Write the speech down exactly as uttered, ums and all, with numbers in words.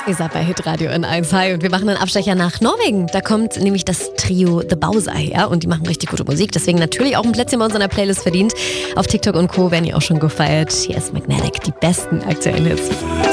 Ihr seid bei Hitradio N eins. Hi, und wir machen einen Abstecher nach Norwegen. Da kommt nämlich das Trio The Bowser her und die machen richtig gute Musik. Deswegen natürlich auch ein Plätzchen bei uns in der Playlist verdient. Auf TikTok und Co. werden die auch schon gefeiert. Hier ist Magnetic, die besten aktuellen Hits.